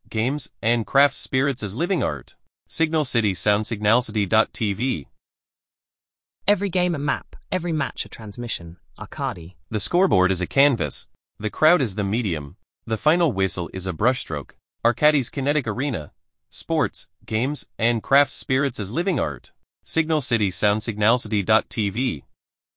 games, and craft spirits as living art. Signal City Sound Signalcity.tv. Every game a map, every match a transmission. Arcadi. The scoreboard is a canvas. The crowd is the medium. The final whistle is a brushstroke. Arcadi's kinetic arena. Sports, games, and craft spirits as living art. Signal City Sound Signalcity.tv.